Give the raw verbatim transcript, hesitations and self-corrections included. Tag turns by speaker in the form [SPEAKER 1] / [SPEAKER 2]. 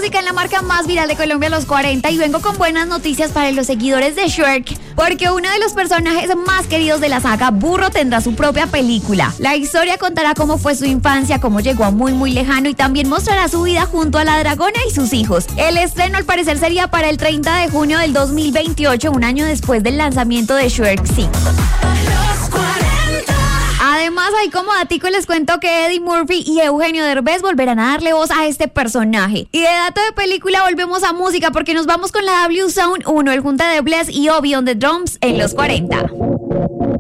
[SPEAKER 1] música en la marca más viral de Colombia, Los cuarenta, y vengo con buenas noticias para los seguidores de Shrek, porque uno de los personajes más queridos de la saga, Burro, tendrá su propia película. La historia contará cómo fue su infancia, cómo llegó a muy muy lejano y también mostrará su vida junto a la dragona y sus hijos. El estreno al parecer sería para el treinta de junio del dos mil veintiocho, un año después del lanzamiento de Shrek cinco. Además, ahí como datico les cuento que Eddie Murphy y Eugenio Derbez volverán a darle voz a este personaje. Y de dato de película volvemos a música porque nos vamos con la W Sound uno, el junta de Bless y Obi on the Drums en Los cuarenta.